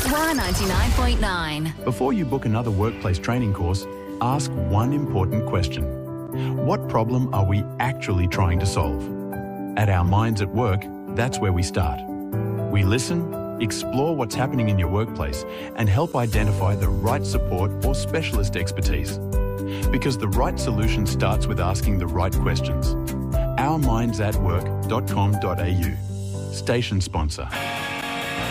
Y99.9. Before you book another workplace training course, ask one important question. What problem are we actually trying to solve? At Our Minds at Work, that's where we start. We listen, explore what's happening in your workplace, and help identify the right support or specialist expertise. Because the right solution starts with asking the right questions. OurMindsAtWork.com.au. Station sponsor.